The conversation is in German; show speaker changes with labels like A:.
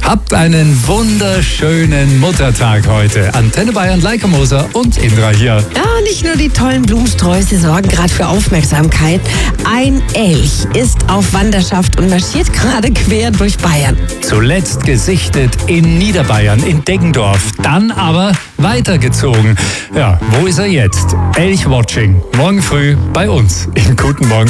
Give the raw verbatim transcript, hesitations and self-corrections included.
A: Habt einen wunderschönen Muttertag heute. Antenne Bayern, Leike Moser und Indra hier.
B: Ja, nicht nur die tollen Blumensträuße sorgen gerade für Aufmerksamkeit. Ein Elch ist auf Wanderschaft und marschiert gerade quer durch Bayern.
A: Zuletzt gesichtet in Niederbayern, in Deggendorf. Dann aber weitergezogen. Ja, wo ist er jetzt? Elch-Watching. Morgen früh bei uns. In Guten Morgen.